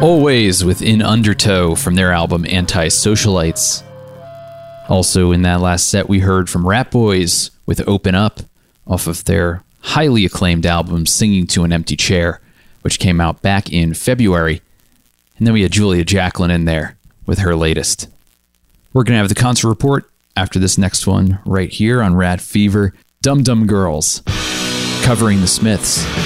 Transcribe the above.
Always with In Undertow from their album Anti-Socialites. Also in that last set, we heard from Rat Boys with Open Up off of their highly acclaimed album Singing to an Empty Chair, which came out back in February. And then we had Julia Jacklin in there with her latest. We're going to have the concert report after this next one right here on Rat Fever. Dum Dum Girls covering the Smiths.